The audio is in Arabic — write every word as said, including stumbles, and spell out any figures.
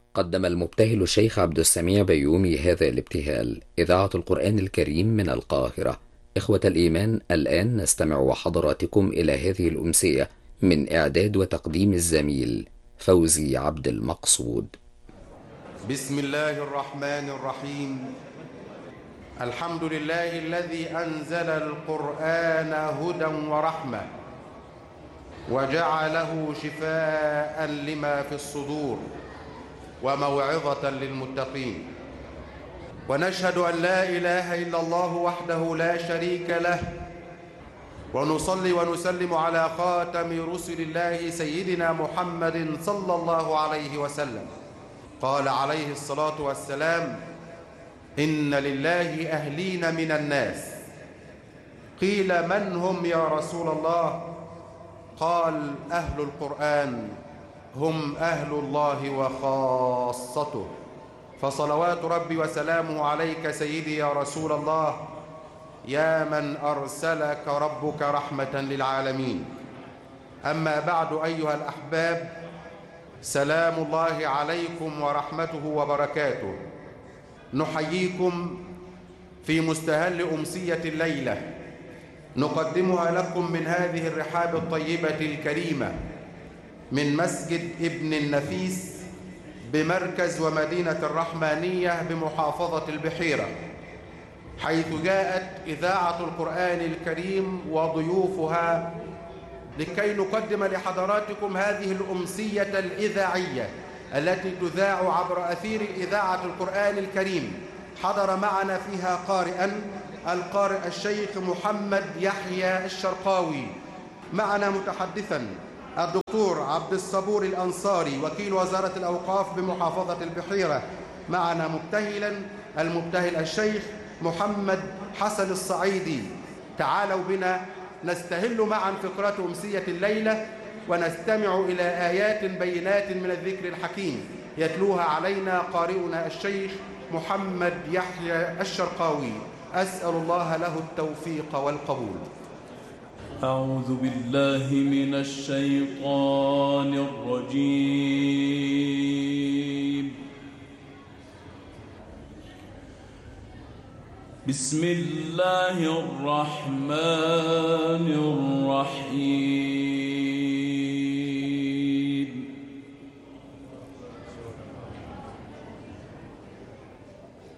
قدم المبتهل الشيخ عبد السميع بيومي هذا الابتهال. إذاعة القرآن الكريم من القاهرة. إخوة الإيمان، الآن نستمع وحضراتكم إلى هذه الأمسية من إعداد وتقديم الزميل فوزي عبد المقصود. بسم الله الرحمن الرحيم. الحمد لله الذي أنزل القرآن هدى ورحمة وجعله شفاء لما في الصدور وموعظة للمتقين. ونشهد أن لا إله إلا الله وحده لا شريك له، ونصلي ونسلم على خاتم رسل الله سيدنا محمد صلى الله عليه وسلم. قال عليه الصلاة والسلام: إن لله أهلين من الناس. قيل من هم يا رسول الله؟ قال: أهل القرآن هم أهل الله وخاصته. فصلوات ربي وسلامه عليك سيدي يا رسول الله، يا من أرسلك ربك رحمة للعالمين. أما بعد أيها الأحباب، سلام الله عليكم ورحمته وبركاته. نحييكم في مستهل أمسية الليلة نقدمها لكم من هذه الرحاب الطيبة الكريمة من مسجد ابن النفيس بمركز ومدينة الرحمانية بمحافظة البحيرة، حيث جاءت إذاعة القرآن الكريم وضيوفها لكي نقدم لحضراتكم هذه الأمسية الإذاعية التي تذاع عبر أثير إذاعة القرآن الكريم. حضر معنا فيها قارئا القارئ الشيخ محمد يحيى الشرقاوي، معنا متحدثا الدكتور عبد الصبور الأنصاري وكيل وزارة الأوقاف بمحافظة البحيرة، معنا مبتهلا المبتهل الشيخ محمد حسن الصعيدي. تعالوا بنا نستهل معا فقرة أمسية الليلة ونستمع إلى آيات بينات من الذكر الحكيم يتلوها علينا قارئنا الشيخ محمد يحيى الشرقاوي. أسأل الله له التوفيق والقبول. أعوذ بالله من الشيطان الرجيم. بسم الله الرحمن الرحيم.